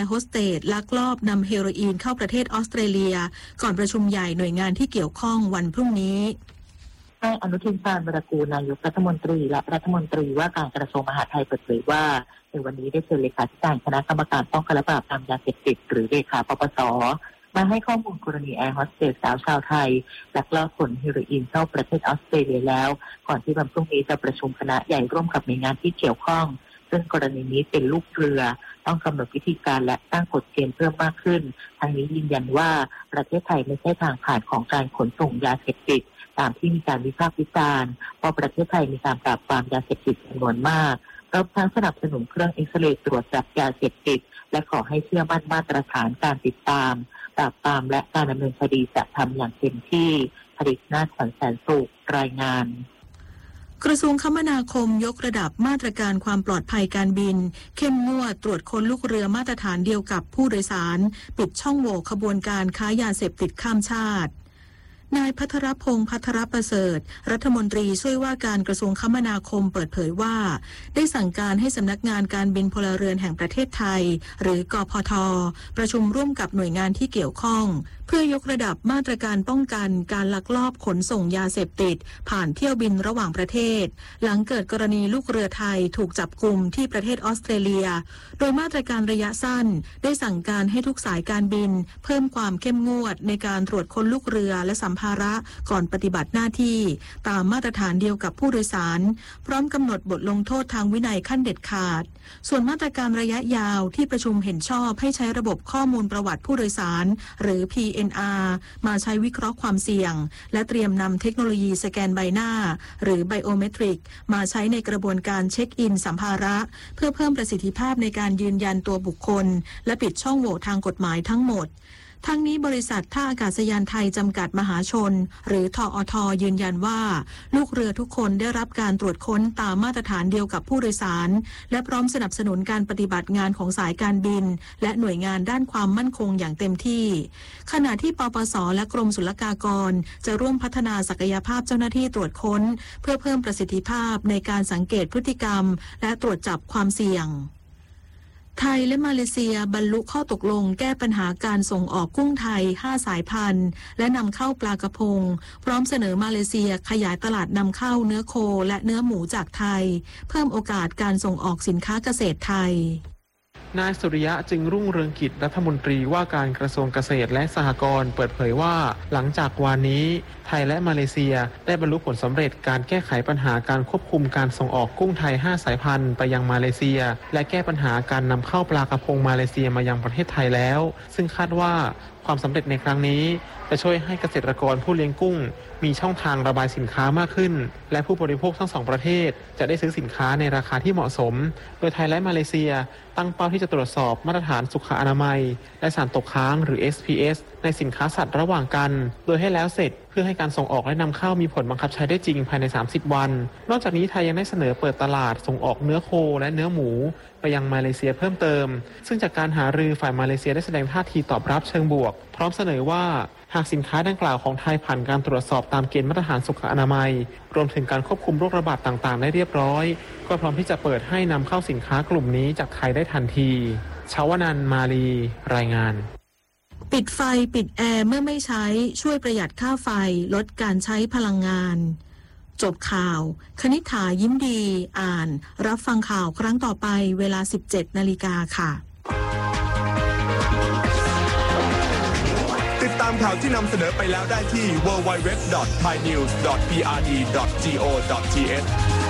ร์โฮสเตสลักลอบนำเฮโรอีนเข้าประเทศออสเตรเลียก่อนประชุมใหญ่หน่วยงานที่เกี่ยวข้องวันพรุ่งนี้นายอนุทินชาญวิรากูลนายกรัฐมนตรีและรัฐมนตรีว่าการกระทรวงมหาดไทยเปิดเผยว่าในวันนี้ได้เชิญเลขาธิการคณะกรรมการป้องกันและปราบปรามยาเสพติดหรือเลขาปปส.มาให้ข้อมูลกรณีแอร์โฮสเตสสาวชาวไทยลักลอบขนเฮโรอีนเข้าประเทศออสเตรเลียแล้วก่อนที่วันพรุ่งนี้จะประชุมคณะใหญ่ร่วมกับหน่วยงานที่เกี่ยวข้องซึ่งกรณีนี้เป็นลูกเรือต้องกำหนดวิธีการและตั้งกฎเกณฑ์เพิ่มมากขึ้นทั้งนี้ยืนยันว่าประเทศไทยไม่ใช่ทางผ่านของการขนส่งยาเสพติดตามที่มีการวิพากษ์วิจารณ์เพราะประเทศไทยมีการปราบปรามยาเสพติดจำนวนมากรวมทั้งสนับสนุนเครื่องเอ็กซเรย์ตรวจจับยาเสพติดและขอให้เชื่อมั่นมาตรฐานการติดตามปราบปรามและการดำเนินคดีจะทำอย่างเต็มที่ผลิตนาถ ขวัญแสนสุขรายงานกระทรวงคมนาคมยกระดับมาตรการความปลอดภัยการบินเข้มงวดตรวจค้นลูกเรือมาตรฐานเดียวกับผู้โดยสารปิดช่องโหว่ขบวนการค้ายาเสพติดข้ามชาตินายภัทรพงษ์ภัทรประเสริฐรัฐมนตรีช่วยว่าการกระทรวงคมนาคมเปิดเผยว่าได้สั่งการให้สำนักงานการบินพลเรือนแห่งประเทศไทยหรือกพท.ประชุมร่วมกับหน่วยงานที่เกี่ยวข้องเพื่อยกระดับมาตรการป้องกันการลักลอบขนส่งยาเสพติดผ่านเที่ยวบินระหว่างประเทศหลังเกิดกรณีลูกเรือไทยถูกจับกุมที่ประเทศออสเตรเลียโดยมาตรการระยะสั้นได้สั่งการให้ทุกสายการบินเพิ่มความเข้มงวดในการตรวจค้นลูกเรือและสัมภาระก่อนปฏิบัติหน้าที่ตามมาตรฐานเดียวกับผู้โดยสารพร้อมกำหนดบทลงโทษทางวินัยขั้นเด็ดขาดส่วนมาตรการระยะยาวที่ประชุมเห็นชอบให้ใช้ระบบข้อมูลประวัติผู้โดยสารหรือ PNR มาใช้วิเคราะห์ความเสี่ยงและเตรียมนำเทคโนโลยีสแกนใบหน้าหรือไบโอเมตริกมาใช้ในกระบวนการเช็คอินสัมภาระเพื่อเพิ่มประสิทธิภาพในการยืนยันตัวบุคคลและปิดช่องโหว่ทางกฎหมายทั้งหมดทั้งนี้บริษัทท่าอากาศยานไทยจำกัดมหาชนหรือทอทยืนยันว่าลูกเรือทุกคนได้รับการตรวจค้นตามมาตรฐานเดียวกับผู้โดยสารและพร้อมสนับสนุนการปฏิบัติงานของสายการบินและหน่วยงานด้านความมั่นคงอย่างเต็มที่ขณะที่ปปส.และกรมศุลกากรจะร่วมพัฒนาศักยภาพเจ้าหน้าที่ตรวจค้นเพื่อเพิ่มประสิทธิภาพในการสังเกตพฤติกรรมและตรวจจับความเสี่ยงไทยและมาเลเซียบรรลุข้อตกลงแก้ปัญหาการส่งออกกุ้งไทย5สายพันธุ์และนำเข้าปลากระพงพร้อมเสนอมาเลเซียขยายตลาดนำเข้าเนื้อโคและเนื้อหมูจากไทยเพิ่มโอกาสการส่งออกสินค้าเกษตรไทยนายสุริยะจึงรุ่งเรืองกิจรัฐมนตรีว่าการกระทรวงเกษตรและสหกรณ์เปิดเผยว่าหลังจากวันนี้ไทยและมาเลเซียได้บรรลุผลสำเร็จการแก้ไขปัญหาการควบคุมการส่งออกกุ้งไทย5สายพันธุ์ไปยังมาเลเซียและแก้ปัญหาการนำเข้าปลากระพงมาเลเซียมายังประเทศไทยแล้วซึ่งคาดว่าความสำเร็จในครั้งนี้จะช่วยให้เกษตรกรผู้เลี้ยงกุ้งมีช่องทางระบายสินค้ามากขึ้นและผู้บริโภคทั้งสองประเทศจะได้ซื้อสินค้าในราคาที่เหมาะสมโดยไทยและมาเลเซียตั้งเป้าที่จะตรวจสอบมาตรฐานสุขอนามัยและสารตกค้างหรือ SPS ในสินค้าสัตว์ระหว่างกันโดยให้แล้วเสร็จเพื่อให้การส่งออกและนำเข้ามีผลบังคับใช้ได้จริงภายใน30วันนอกจากนี้ไทยยังได้เสนอเปิดตลาดส่งออกเนื้อโคและเนื้อหมูไปยังมาเลเซียเพิ่มเติมซึ่งจากการหารือฝ่ายมาเลเซียได้แสดงท่าทีตอบรับเชิงบวกพร้อมเสนอว่าหากสินค้าดังกล่าวของไทยผ่านการตรวจสอบตามเกณฑ์มาตรฐานสุขอนามัยรวมถึงการควบคุมโรคระบาดต่างๆได้เรียบร้อยก็พร้อมที่จะเปิดให้นำเข้าสินค้ากลุ่มนี้จากไทยได้ทันทีชาวนันท์มาลีรายงานปิดไฟปิดแอร์เมื่อไม่ใช้ช่วยประหยัดค่าไฟลดการใช้พลังงานจบข่าวคณิษฐายิ้มดีอ่านรับฟังข่าวครั้งต่อไปเวลา 17 นาฬิกาค่ะติดตามข่าวที่นำเสนอไปแล้วได้ที่ www.thainews.prd.go.th